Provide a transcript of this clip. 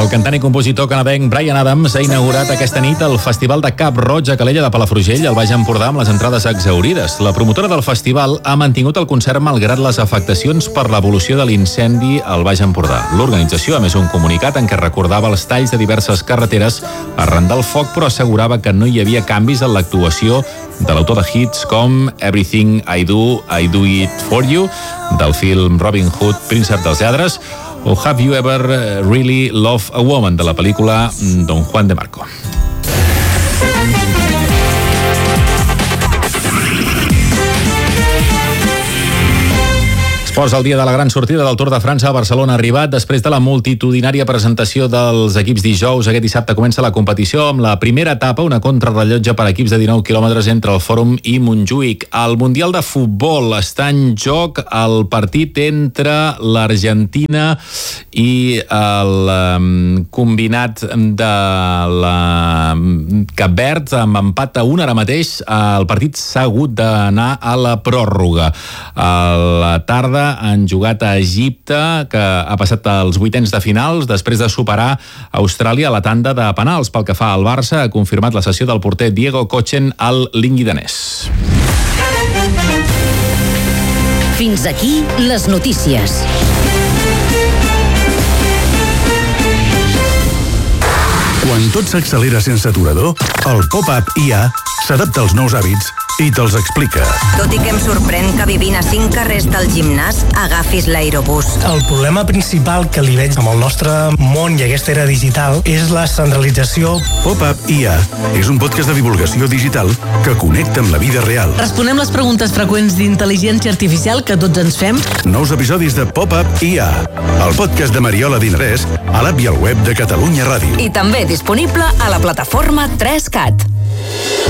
El cantant i compositor canadenc Bryan Adams ha inaugurat aquesta nit el Festival de Cap Roig a Calella de Palafrugell, al Baix Empordà, amb les entrades exhaurides. La promotora del festival ha mantingut el concert malgrat les afectacions per l'evolució de l'incendi al Baix Empordà. L'organització, a més, un comunicat en què recordava els talls de diverses carreteres arran del foc, però assegurava que no hi havia canvis en l'actuació de l'autor de hits com Everything I Do It For You, del film Robin Hood, Príncep dels Lladres, o Have You Ever Really Loved a Woman, de la pel·lícula Don Juan de Marco. Esports, el dia de la gran sortida del Tour de França a Barcelona ha arribat després de la multitudinària presentació dels equips dijous. Aquest dissabte comença la competició amb la primera etapa, una contrarrellotge per equips de 19 quilòmetres entre el Fòrum i Montjuïc. El Mundial de Futbol està en joc el partit entre l'Argentina i el combinat de la Cap Verd, amb empat a 1 ara mateix. El partit s'ha hagut d'anar a la pròrroga. A la tarda han jugat a Egipte, que ha passat als vuitens de finals després de superar Austràlia a la tanda de penals. Pel que fa al Barça, ha confirmat la cessió del porter Diego Kochen al Lingui danès. Fins aquí les notícies. Quan tot s'accelera sense aturador, el Pop-Up IA s'adapta als nous hàbits i te'ls explica. Tot i que em sorprèn que vivint a 5 carrers del gimnàs agafis l'aerobús. El problema principal que li veig amb el nostre món i aquesta era digital és la centralització. Pop-Up IA és un podcast de divulgació digital que connecta amb la vida real. Responem les preguntes freqüents d'intel·ligència artificial que tots ens fem. Nous episodis de Pop-Up IA, el podcast de Mariola Dinarès, a l'app i al web de Catalunya Ràdio. I també disponible a la plataforma 3CAT.